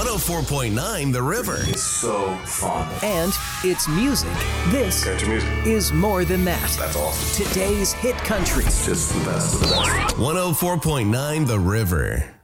104.9 The River. It's so fun. And it's music. This Country music. is more than that. That's awesome. Today's hit country. It's just the best of the best. 104.9 The River.